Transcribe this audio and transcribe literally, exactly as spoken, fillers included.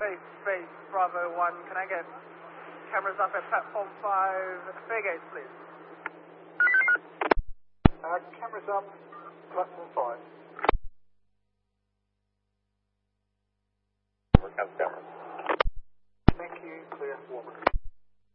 Space, space, Bravo one. Can I get cameras up at platform five, Fairgate, please? Uh, cameras up, platform five. Overcast cameras.